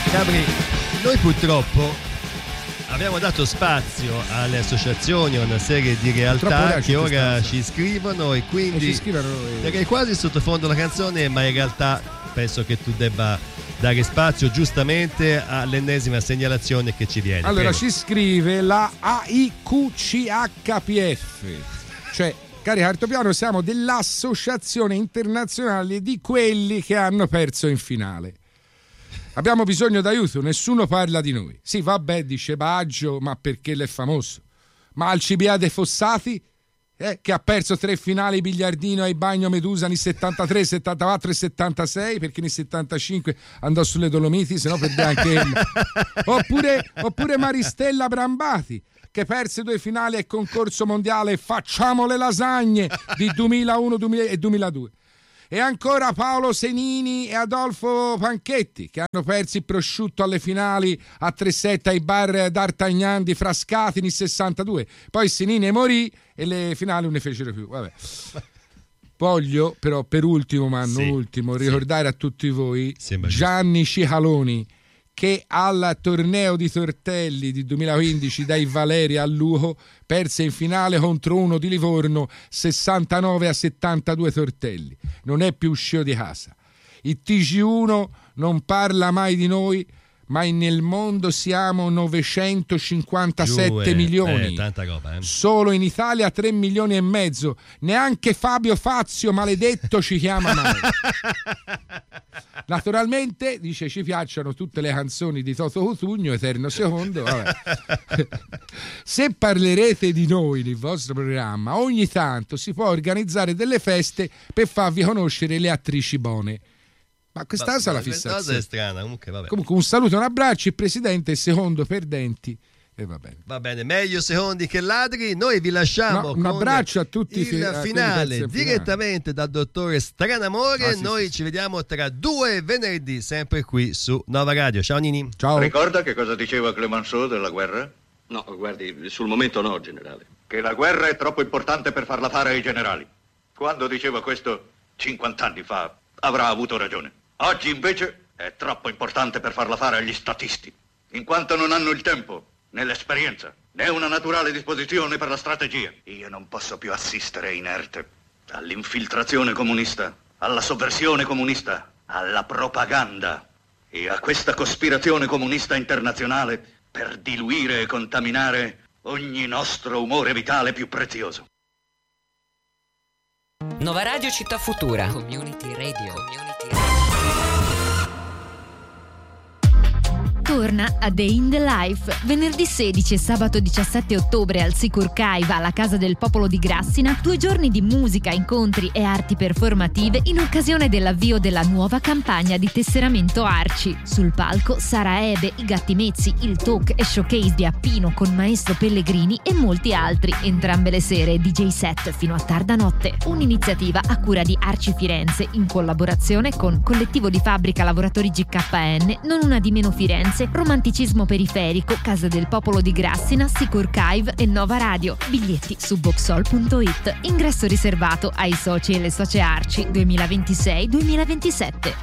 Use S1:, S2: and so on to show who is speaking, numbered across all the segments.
S1: Capri, noi purtroppo abbiamo dato spazio alle associazioni, a una serie di realtà che ora ci scrivono e quindi direi quasi sottofondo la canzone, ma in realtà penso che tu debba dare spazio giustamente all'ennesima segnalazione che ci viene.
S2: Allora,
S1: prego.
S2: ci scrive la AIQCHPF, cioè, cari Cartopiano, siamo dell'Associazione Internazionale di quelli che hanno perso in finale. Abbiamo bisogno d'aiuto, nessuno parla di noi. Sì, vabbè, dice Baggio, ma perché l'è famoso? Ma Alcibiade Fossati, che ha perso 3 finali biliardino ai Bagno Medusa nel 73, 74 e 76, perché nel 75 andò sulle Dolomiti, se no perdeva anche ella. Oppure Maristella Brambati, che perse 2 finali al concorso mondiale Facciamo le lasagne di 2001 e 2002. E ancora Paolo Senini e Adolfo Panchetti, che hanno perso il prosciutto alle finali a 3-7 ai bar d'Artagnan di Frascati nel 62. Poi Senini morì e le finali non ne fecero più. Vabbè. Voglio però, per ultimo ma non ultimo, ricordare a tutti voi Gianni Cicaloni, che al torneo di Tortelli di 2015 dai Valeri a Lugo perse in finale contro uno di Livorno 69-72 tortelli. Non è più uscito di casa. Il TG1 non parla mai di noi, ma nel mondo siamo 957 milioni.
S1: Tanta roba,
S2: Solo in Italia 3 milioni e mezzo. Neanche Fabio Fazio, maledetto, ci chiama mai. Naturalmente, dice, ci piacciono tutte le canzoni di Toto Cutugno, Eterno Secondo. Vabbè. Se parlerete di noi nel vostro programma, ogni tanto si può organizzare delle feste per farvi conoscere le attrici buone. Ma questa sarà la fissazione.
S1: Questa cosa è strana, comunque vabbè.
S2: Comunque un saluto, un abbraccio, il presidente, il secondo perdenti. E va bene.
S1: Va bene, meglio secondi che ladri. Noi vi lasciamo
S2: un abbraccio a tutti
S1: il finale direttamente dal dottore Stranamore. Noi ci vediamo tra 2 venerdì, sempre qui su Nova Radio. Ciao Nini.
S2: Ciao.
S3: Ricorda che cosa diceva Clemenceau della guerra?
S4: No, guardi, sul momento no, generale.
S3: Che la guerra è troppo importante per farla fare ai generali. Quando diceva questo 50 anni fa avrà avuto ragione. Oggi invece è troppo importante per farla fare agli statisti, in quanto non hanno il tempo, né l'esperienza, né una naturale disposizione per la strategia. Io non posso più assistere inerte all'infiltrazione comunista, alla sovversione comunista, alla propaganda e a questa cospirazione comunista internazionale per diluire e contaminare ogni nostro umore vitale più prezioso.
S5: Nova Radio Città Futura.
S6: Community Radio.
S7: Torna a Day in the Life, venerdì 16 e sabato 17 ottobre al Sicur Cave alla Casa del Popolo di Grassina, 2 giorni di musica, incontri e arti performative in occasione dell'avvio della nuova campagna di tesseramento Arci. Sul palco Sara Ebe, i Gatti Mezzi, il talk e showcase di Appino con Maestro Pellegrini e molti altri, entrambe le sere DJ set fino a tarda notte. Un'iniziativa a cura di Arci Firenze in collaborazione con Collettivo di Fabbrica Lavoratori GKN, Non Una di Meno Firenze, Romanticismo Periferico, Casa del Popolo di Grassina, Sicur Cave e Nova Radio. Biglietti su boxol.it. Ingresso riservato ai soci e le socie Arci 2026-2027.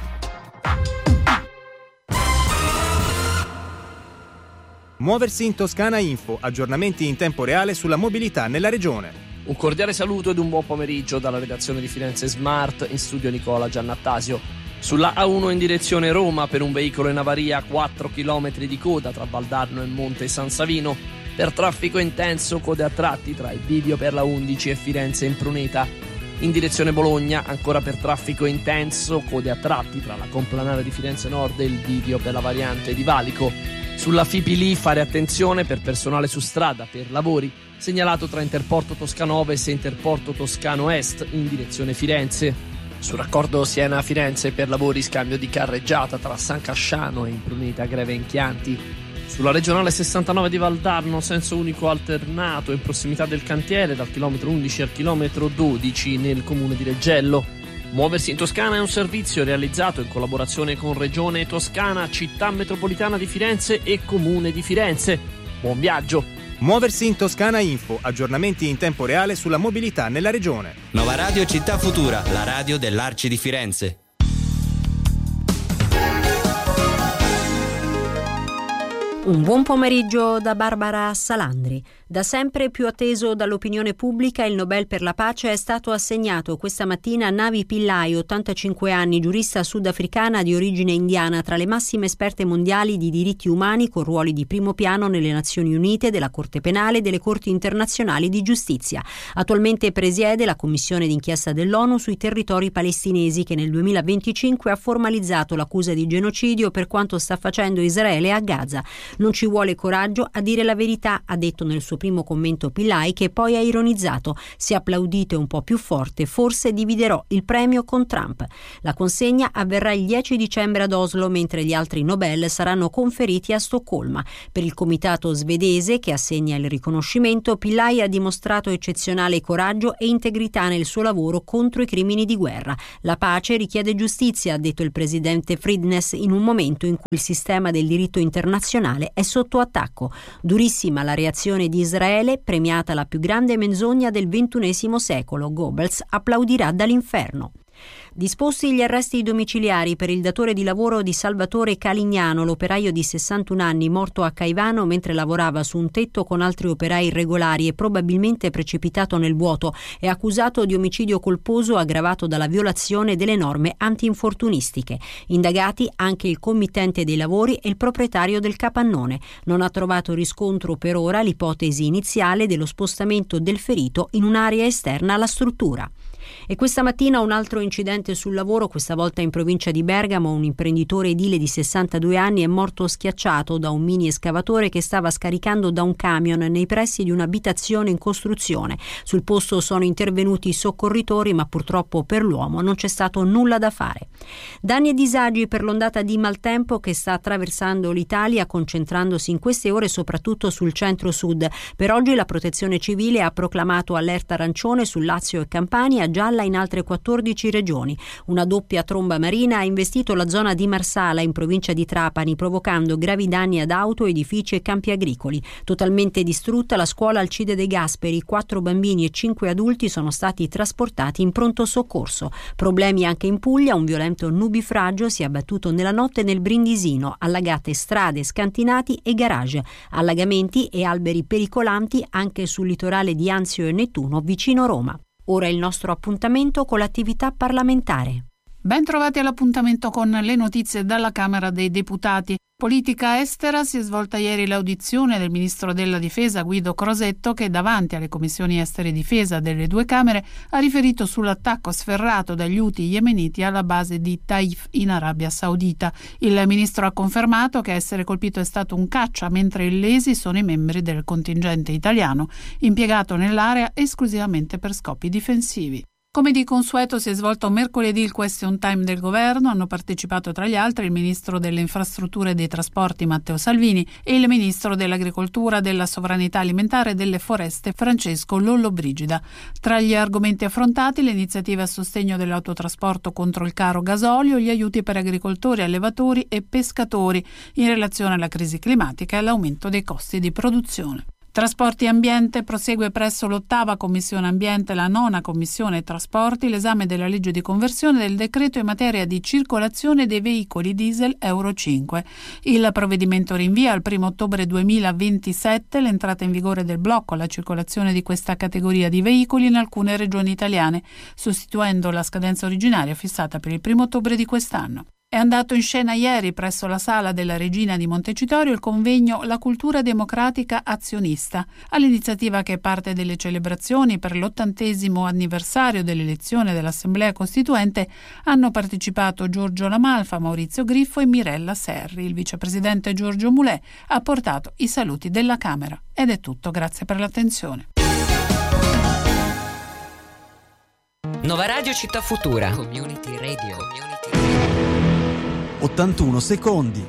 S8: Muoversi in Toscana Info, aggiornamenti in tempo reale sulla mobilità nella regione.
S9: Un cordiale saluto ed un buon pomeriggio dalla redazione di Firenze Smart, in studio Nicola Giannattasio. Sulla A1 in direzione Roma per un veicolo in avaria, 4 km di coda tra Valdarno e Monte San Savino. Per traffico intenso, code a tratti tra il bivio per la 11 e Firenze Impruneta. In direzione Bologna, ancora per traffico intenso, code a tratti tra la complanare di Firenze Nord e il bivio per la variante di Valico. Sulla Fipili fare attenzione per personale su strada per lasciare, segnalato tra Interporto Toscano Ovest e Interporto Toscano Est in direzione Firenze. Sul raccordo Siena-Firenze per lavori scambio di carreggiata tra San Casciano e Impruneta Greve in Chianti. Sulla regionale 69 di Valdarno, senso unico alternato in prossimità del cantiere dal chilometro 11 al chilometro 12 nel comune di Reggello. Muoversi in Toscana è un servizio realizzato in collaborazione con Regione Toscana, Città Metropolitana di Firenze e Comune di Firenze. Buon viaggio!
S8: Muoversi in Toscana Info, aggiornamenti in tempo reale sulla mobilità nella regione.
S5: Nova Radio Città Futura, la radio dell'Arci di Firenze.
S6: Un buon pomeriggio da Barbara Salandri. Da sempre più atteso dall'opinione pubblica, il Nobel per la pace è stato assegnato questa mattina a Navi Pillay, 85 anni, giurista sudafricana di origine indiana, tra le massime esperte mondiali di diritti umani, con ruoli di primo piano nelle Nazioni Unite, della Corte Penale e delle Corti Internazionali di Giustizia. Attualmente presiede la commissione d'inchiesta dell'ONU sui territori palestinesi, che nel 2025 ha formalizzato l'accusa di genocidio per quanto sta facendo Israele a Gaza. Non ci vuole coraggio a dire la verità, ha detto nel suo primo commento Pillay, che poi ha ironizzato: se applaudite un po' più forte forse dividerò il premio con Trump. La consegna avverrà il 10 dicembre ad Oslo, mentre gli altri Nobel saranno conferiti a Stoccolma. Per il comitato svedese che assegna il riconoscimento, Pillay ha dimostrato eccezionale coraggio e integrità nel suo lavoro contro i crimini di guerra. La pace richiede giustizia, ha detto il presidente Fridnes, in un momento in cui il sistema del diritto internazionale è sotto attacco. Durissima la reazione di Israele, premiata la più grande menzogna del XXI secolo. Goebbels applaudirà dall'inferno. Disposti gli arresti domiciliari per il datore di lavoro di Salvatore Calignano, l'operaio di 61 anni morto a Caivano mentre lavorava su un tetto con altri operai irregolari e probabilmente precipitato nel vuoto, è accusato di omicidio colposo aggravato dalla violazione delle norme antinfortunistiche. Indagati anche il committente dei lavori e il proprietario del capannone. Non ha trovato riscontro per ora l'ipotesi iniziale dello spostamento del ferito in un'area esterna alla struttura. E questa mattina un altro incidente sul lavoro, questa volta in provincia di Bergamo. Un imprenditore edile di 62 anni è morto schiacciato da un mini escavatore che stava scaricando da un camion nei pressi di un'abitazione in costruzione. Sul posto sono intervenuti i soccorritori, ma purtroppo per l'uomo non c'è stato nulla da fare. Danni e disagi per l'ondata di maltempo che sta attraversando l'Italia, concentrandosi in queste ore soprattutto sul centro-sud. Per oggi la Protezione Civile ha proclamato allerta arancione su Lazio e Campania, gialla in altre 14 regioni. Una doppia tromba marina ha investito la zona di Marsala in provincia di Trapani, provocando gravi danni ad auto, edifici e campi agricoli. Totalmente distrutta la scuola Alcide De Gasperi, 4 bambini e 5 adulti sono stati trasportati in pronto soccorso. Problemi anche in Puglia, un violento nubifragio si è abbattuto nella notte nel Brindisino, allagate strade, scantinati e garage, allagamenti e alberi pericolanti anche sul litorale di Anzio e Nettuno vicino Roma. Ora il nostro appuntamento con l'attività parlamentare.
S10: Ben trovati all'appuntamento con le notizie dalla Camera dei Deputati. Politica estera: si è svolta ieri l'audizione del ministro della Difesa Guido Crosetto, che davanti alle commissioni estere e difesa delle due Camere ha riferito sull'attacco sferrato dagli Houthi yemeniti alla base di Taif in Arabia Saudita. Il ministro ha confermato che a essere colpito è stato un caccia, mentre illesi sono i membri del contingente italiano impiegato nell'area esclusivamente per scopi difensivi. Come di consueto si è svolto mercoledì il question time del governo. Hanno partecipato tra gli altri il ministro delle infrastrutture e dei trasporti Matteo Salvini e il ministro dell'agricoltura, della sovranità alimentare e delle foreste Francesco Lollobrigida. Tra gli argomenti affrontati le iniziative a sostegno dell'autotrasporto contro il caro gasolio, gli aiuti per agricoltori, allevatori e pescatori in relazione alla crisi climatica e all'aumento dei costi di produzione. Trasporti e Ambiente: prosegue presso l'8ª Commissione Ambiente, la 9ª Commissione Trasporti, l'esame della legge di conversione del decreto in materia di circolazione dei veicoli diesel Euro 5. Il provvedimento rinvia al 1 ottobre 2027 l'entrata in vigore del blocco alla circolazione di questa categoria di veicoli in alcune regioni italiane, sostituendo la scadenza originaria fissata per il 1 ottobre di quest'anno. È andato in scena ieri presso la Sala della Regina di Montecitorio il convegno La cultura democratica azionista. All'iniziativa, che è parte delle celebrazioni per l'80° anniversario dell'elezione dell'Assemblea Costituente, hanno partecipato Giorgio Lamalfa, Maurizio Griffo e Mirella Serri. Il vicepresidente Giorgio Mulè ha portato i saluti della Camera. Ed è tutto, grazie per l'attenzione.
S5: Nuova Radio Città Futura.
S11: Community Radio.
S12: 81 secondi.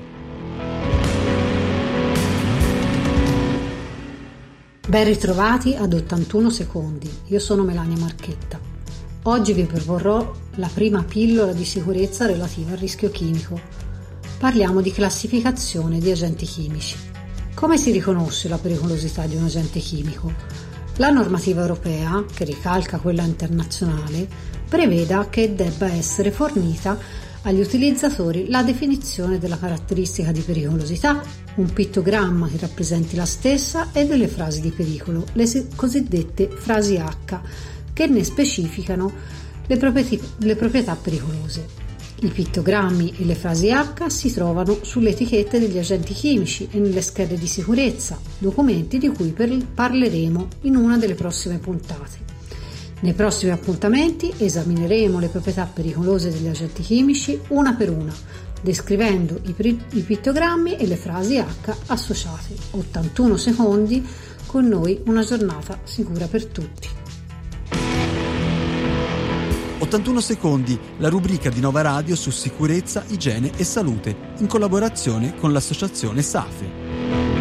S13: Ben ritrovati ad 81 secondi. Io sono Melania Marchetta. Oggi vi proporrò la prima pillola di sicurezza relativa al rischio chimico. Parliamo di classificazione di agenti chimici. Come si riconosce la pericolosità di un agente chimico? La normativa europea, che ricalca quella internazionale, preveda che debba essere fornita agli utilizzatori la definizione della caratteristica di pericolosità, un pittogramma che rappresenti la stessa e delle frasi di pericolo, le cosiddette frasi H, che ne specificano le proprietà pericolose. I pittogrammi e le frasi H si trovano sulle etichette degli agenti chimici e nelle schede di sicurezza, documenti di cui parleremo in una delle prossime puntate. Nei prossimi appuntamenti esamineremo le proprietà pericolose degli agenti chimici una per una, descrivendo i pittogrammi e le frasi H associate. 81 secondi, con noi una giornata sicura per tutti.
S11: 81 secondi, la rubrica di Nova Radio su sicurezza, igiene e salute, in collaborazione con l'associazione SAFE.